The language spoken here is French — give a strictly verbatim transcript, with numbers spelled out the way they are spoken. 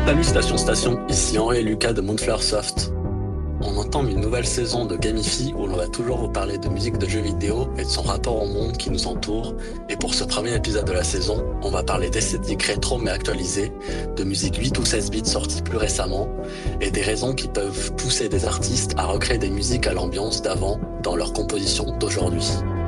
Salut Station Station, ici Henri et Lucas de Moonflower Soft. On entame une nouvelle saison de Gamify où l'on va toujours vous parler de musique de jeux vidéo et de son rapport au monde qui nous entoure. Et pour ce premier épisode de la saison, on va parler d'esthétique rétro mais actualisée, de musique huit ou seize bits sortie plus récemment et des raisons qui peuvent pousser des artistes à recréer des musiques à l'ambiance d'avant dans leur composition d'aujourd'hui.